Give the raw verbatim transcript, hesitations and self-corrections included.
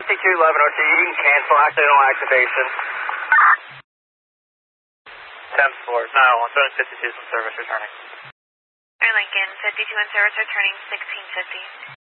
fifty-two eleven O T, you can cancel accidental activation. ten four, nine one, seven fifty-two is in service returning. Air Lincoln, fifty-two in service returning, sixteen fifty.